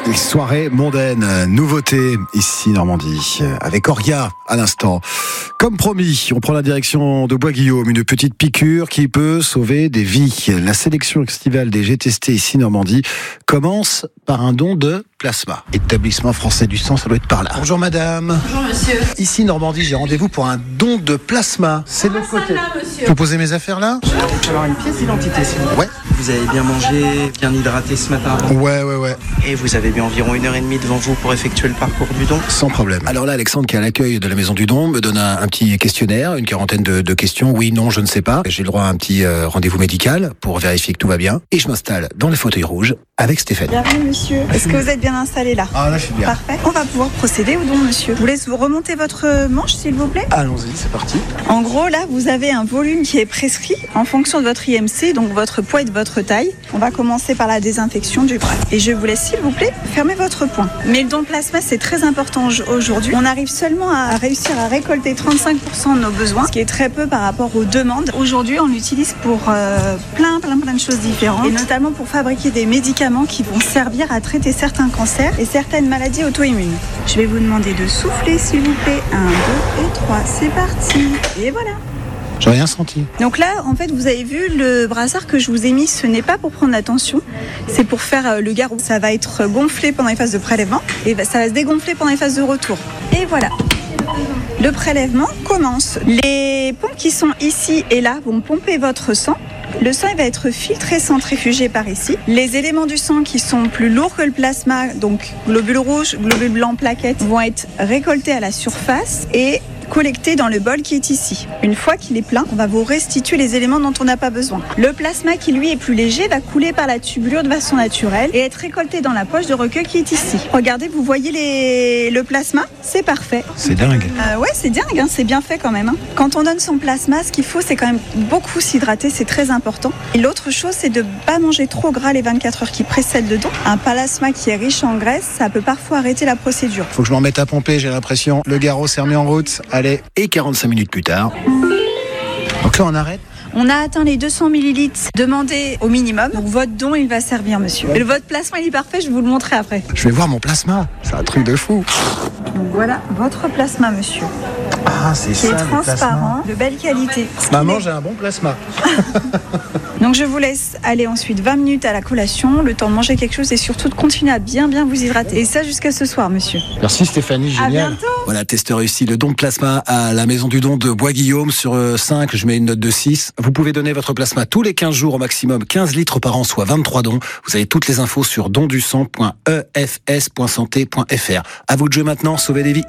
Soirée mondaine, nouveauté ici Normandie, avec Oria à l'instant. Comme promis, on prend la direction de Bois-Guillaume, une petite piqûre qui peut sauver des vies. La sélection estivale des GTST ici Normandie commence par un don de plasma. Établissement français du sang, ça doit être par là. Bonjour madame. Bonjour monsieur. Ici Normandie, j'ai rendez-vous pour un don de plasma. C'est de l'autre côté. Là, monsieur. Vous posez mes affaires là ? Il va falloir une pièce d'identité, s'il vous plaît. Ouais. Vous avez bien mangé, bien hydraté ce matin avant. Ouais. Et vous avez bien environ 1h30 devant vous pour effectuer le parcours du don. Sans problème. Alors là, Alexandre, qui est à l'accueil de la Maison du Don, me donne un petit questionnaire, une quarantaine de questions. Oui, non, je ne sais pas. J'ai le droit à un petit rendez-vous médical pour vérifier que tout va bien. Et je m'installe dans les fauteuils rouges avec Stéphanie. Bienvenue monsieur. Est-ce que vous êtes bien installé là ? Ah, là, je suis bien. Parfait. On va pouvoir procéder au don monsieur. Je vous laisse vous remonter votre manche s'il vous plaît. Allons-y, c'est parti. En gros là, vous avez un volume qui est prescrit en fonction de votre IMC, donc votre poids et de votre taille. On va commencer par la désinfection du bras. Et je vous laisse s'il vous plaît fermer votre poing. Mais le don de plasma c'est très important aujourd'hui. On arrive seulement à réussir à récolter 35% de nos besoins, ce qui est très peu par rapport aux demandes. Aujourd'hui on l'utilise pour plein de choses différentes et notamment pour fabriquer des médicaments qui vont servir à traiter certains cancers et certaines maladies auto-immunes. Je vais vous demander de souffler s'il vous plaît. 1, 2 et 3, c'est parti. Et voilà. J'ai rien senti. Donc là, en fait, vous avez vu le brassard que je vous ai mis, ce n'est pas pour prendre la tension, c'est pour faire le garrot. Ça va être gonflé pendant les phases de prélèvement et ça va se dégonfler pendant les phases de retour. Et voilà. Le prélèvement commence. Les pompes qui sont ici et là vont pomper votre sang. Le sang il va être filtré, centrifugé par ici. Les éléments du sang qui sont plus lourds que le plasma, donc globules rouges, globules blancs, plaquettes, vont être récoltés à la surface et collecté dans le bol qui est ici. Une fois qu'il est plein, on va vous restituer les éléments dont on n'a pas besoin. Le plasma qui lui est plus léger va couler par la tubulure de façon naturelle et être récolté dans la poche de recueil qui est ici. Regardez, vous voyez le plasma, c'est parfait. C'est dingue. Ouais, c'est dingue, c'est bien fait quand même. Quand on donne son plasma, ce qu'il faut, c'est quand même beaucoup s'hydrater, c'est très important. Et l'autre chose, c'est de ne pas manger trop gras les 24 heures qui précèdent le don. Un plasma qui est riche en graisse, ça peut parfois arrêter la procédure. Faut que je m'en mette à pomper, j'ai l'impression. Le garrot s'est remis en route. Allez, et 45 minutes plus tard. Donc là, on arrête. On a atteint les 200 millilitres demandés au minimum. Donc votre don, il va servir, monsieur. Et votre plasma, il est parfait, je vais vous le montrer après. Je vais voir mon plasma. C'est un truc de fou. Donc voilà votre plasma, monsieur. Ah, c'est qui ça, est transparent, de belle qualité. Maman, j'ai un bon plasma. Donc je vous laisse aller ensuite 20 minutes à la collation, le temps de manger quelque chose et surtout de continuer à bien vous hydrater. Et ça jusqu'à ce soir, monsieur. Merci Stéphanie, génial. À bientôt. Voilà, test réussi. Le don de plasma à la Maison du Don de Bois-Guillaume. Sur 5, je mets une note de 6. Vous pouvez donner votre plasma tous les 15 jours au maximum, 15 litres par an, soit 23 dons. Vous avez toutes les infos sur dondusang.efs.santé.fr. À vous de jouer maintenant, sauvez des vies.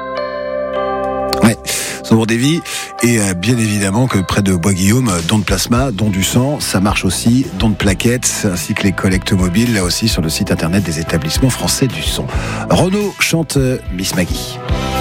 Ouais, sauvons des vies. Et bien évidemment que près de Bois-Guillaume, don de plasma, don du sang, ça marche aussi, don de plaquettes, ainsi que les collectes mobiles, là aussi sur le site internet des établissements français du son. Renaud chante Miss Maggie.